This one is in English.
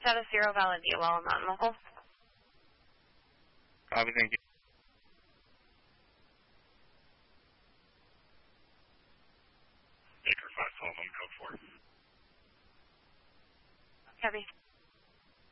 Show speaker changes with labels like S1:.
S1: Status 0, valid DOL, non-local.
S2: Copy, thank you.
S3: Baker 512 on code 4.
S1: Copy.